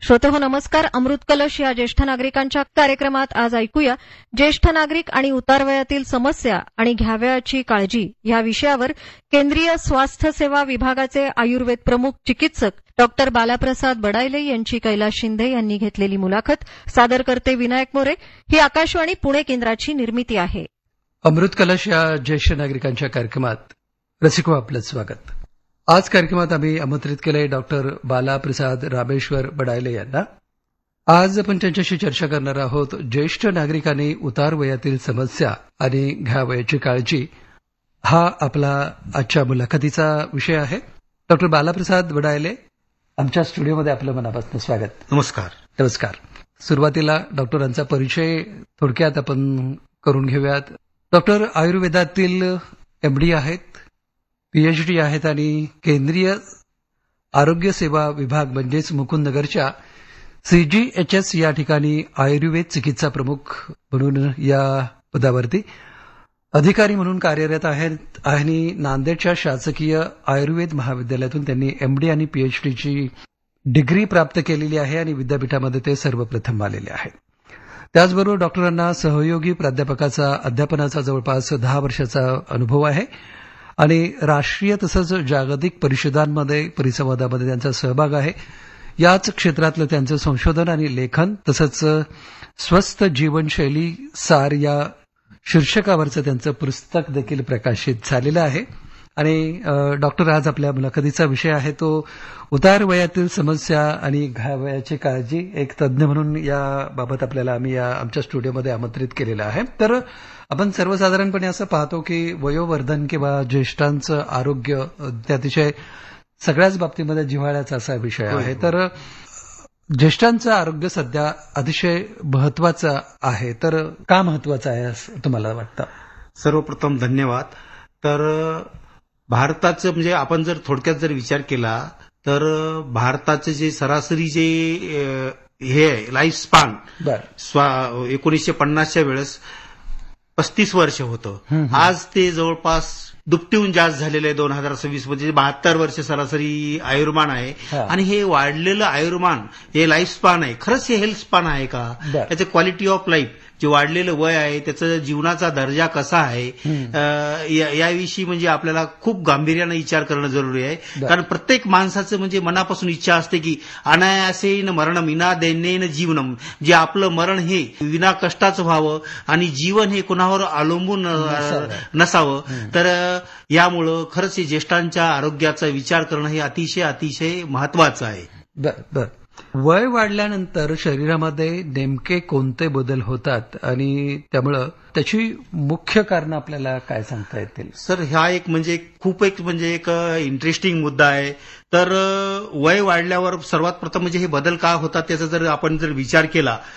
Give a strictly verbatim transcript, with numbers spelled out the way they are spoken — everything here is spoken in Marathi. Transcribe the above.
श्रोतेहो नमस्कार. अमृत कलश या ज्येष्ठ नागरिकांच्या कार्यक्रमात आज ऐकूया ज्येष्ठ नागरिक आणि उतारवयातील समस्या आणि घ्यावयाची काळजी या विषयावर केंद्रीय स्वास्थ्य सेवा विभागाचे आयुर्वेद प्रमुख चिकित्सक डॉक्टर बालाप्रसाद बडायले यांची कैलास शिंदे यांनी घेतलेली मुलाखत. सादर करते विनायक मोरे. ही आकाशवाणी पुणे केंद्राची निर्मिती आहे. अमृत कलश या ज्येष्ठ नागरिकांच्या कार्यक्रमात रसिको आपलं स्वागत. आज कार्यक्रमात आम्ही आमंत्रित केले डॉक्टर बालाप्रसाद रामेश्वर बडायले यांना. आज आपण त्यांच्याशी चर्चा करणार आहोत ज्येष्ठ नागरिकांनी उतार वयातील समस्या आणि घ्यावयाची काळजी हा आपला आजच्या मुलाखतीचा विषय आहे. डॉक्टर बालाप्रसाद बडायले आमच्या स्टुडिओमध्ये आपलं मनापासून स्वागत. नमस्कार. नमस्कार. सुरुवातीला डॉक्टरांचा परिचय थोडक्यात आपण करून घेऊयात. डॉक्टर आयुर्वेदातील एमडी आहेत, पीएचडी आहेत आणि केंद्रीय आरोग्य सेवा विभाग म्हणजेच मुकुंदनगरच्या सीजीएचएस या ठिकाणी आयुर्वेद चिकित्सा प्रमुख म्हणून या पदावरती अधिकारी म्हणून कार्यरत आहेत आणि नांदेडच्या शासकीय आयुर्वेद महाविद्यालयातून त्यांनी एमडी आणि पीएचडीची डिग्री प्राप्त केलेली आहे आणि विद्यापीठामध्ये ते सर्वप्रथम आलेले आहेत. त्याचबरोबर डॉक्टरांना सहयोगी प्राध्यापकाचा अध्यापनाचा जवळपास दहा वर्षाचा अनुभव आहे आणि राष्ट्रीय तसंच जागतिक परिषदांमध्ये परिसंवादामध्ये त्यांचा सहभाग आहे. याच क्षेत्रातलं त्यांचं संशोधन आणि लेखन तसंच स्वस्थ जीवनशैली सार या शीर्षकावरचं त्यांचं पुस्तक देखील प्रकाशित झालेलं आहे. आणि डॉक्टर आज आपल्या मुलाखतीचा विषय आहे तो उतार वयातील समस्या आणि घ्यावयाची काळजी. एक तज्ज्ञ म्हणून याबाबत आपल्याला आम्ही या आमच्या स्टुडिओमध्ये आमंत्रित केलेलं आहे. तर आपण सर्वसाधारणपणे असं पाहतो की वयोवर्धन किंवा ज्येष्ठांचं आरोग्य अतिशय सगळ्याच बाबतीमध्ये जिव्हाळ्याचा असा विषय आहे. तर ज्येष्ठांचं आरोग्य सध्या अतिशय महत्वाचं आहे. तर का महत्वाचं आहे असं तुम्हाला वाटतं? सर्वप्रथम धन्यवाद. तर भारताचं म्हणजे आपण जर थोडक्यात जर विचार केला तर भारताचं जे सरासरी जे हे लाईफ स्पॅन एकोणीसशे पन्नासच्या वेळेस पस्तीस वर्ष होतं. आज ते जवळपास दुपटीहून जास्त झालेलं आहे. दोन हजार सव्वीस मध्ये बहात्तर वर्ष सरासरी आयुर्मान आहे आणि हे वाढलेलं आयुर्मान हे लाईफ स्पॅन आहे. खरंच हे हेल्थ स्पॅन आहे का? त्याचं क्वालिटी ऑफ लाईफ जे वाढलेलं वय आहे त्याचा जीवनाचा दर्जा कसा आहे याविषयी म्हणजे आपल्याला खूप गांभीर्यानं विचार करणं जरुरी आहे. कारण प्रत्येक माणसाचं म्हणजे मनापासून इच्छा असते की अनायासेन मरणम विना दैन्येन जीवनम, जे आपलं मरण हे विना कष्टाचं व्हावं आणि जीवन हे कोणावर अवलंबून नसावं. तर यामुळं खरंच हे ज्येष्ठांच्या आरोग्याचा विचार करणं हे अतिशय अतिशय महत्वाचं आहे. बर बर वय वाढल्यानंतर शरीरामध्ये नेमके कोणते बदल होतात आणि त्यामुळं त्याची मुख्य कारण आपल्याला काय सांगता येतील? सर हा एक म्हणजे खूप एक म्हणजे एक इंटरेस्टिंग मुद्दा आहे. तर वय वाढल्यावर सर्वात प्रथम म्हणजे हे बदल का होतात त्याचा जर आपण जर विचार केला